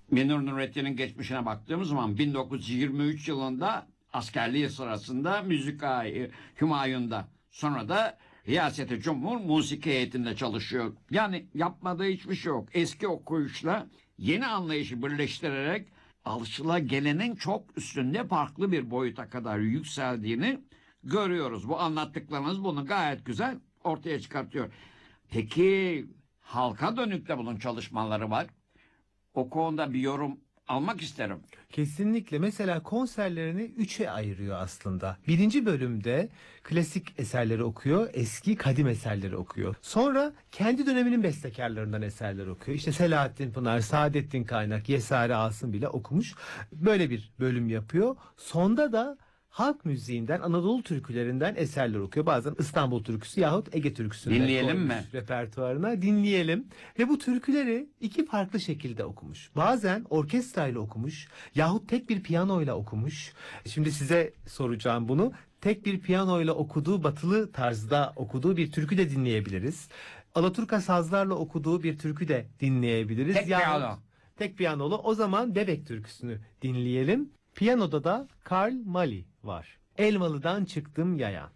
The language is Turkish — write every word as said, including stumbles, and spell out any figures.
Münir Nurettin'in geçmişine baktığımız zaman bin dokuz yüz yirmi üç yılında askerliği sırasında müzik-i Hümayun'da, sonra da Riyaseti Cumhur Musiki Heyeti'nde çalışıyor. Yani yapmadığı hiçbir şey yok. Eski okuyuşla yeni anlayışı birleştirerek alışılagelenin çok üstünde farklı bir boyuta kadar yükseldiğini görüyoruz. Bu anlattıklarınız bunu gayet güzel ortaya çıkartıyor. Peki halka dönük de bunun çalışmaları var. O konuda bir yorum almak isterim. Kesinlikle. Mesela konserlerini üçe ayırıyor aslında. Birinci bölümde klasik eserleri okuyor, eski kadim eserleri okuyor. Sonra kendi döneminin bestekarlarından eserler okuyor. İşte Selahattin Pınar, Saadettin Kaynak, Yesari Asım bile okumuş. Böyle bir bölüm yapıyor. Sonda da halk müziğinden, Anadolu türkülerinden eserler okuyor. Bazen İstanbul türküsü yahut Ege türküsünü Dinleyelim mi? repertuarına. Dinleyelim. Ve bu türküleri iki farklı şekilde okumuş. Bazen orkestrayla okumuş yahut tek bir piyanoyla okumuş. Şimdi size soracağım bunu. Tek bir piyanoyla okuduğu, batılı tarzda okuduğu bir türkü de dinleyebiliriz. Alaturka sazlarla okuduğu bir türkü de dinleyebiliriz. Tek Yahut piyano. Tek piyanolu. O zaman Bebek türküsünü dinleyelim. Piyanoda da Karl Mali var. Elmalı'dan çıktım yaya.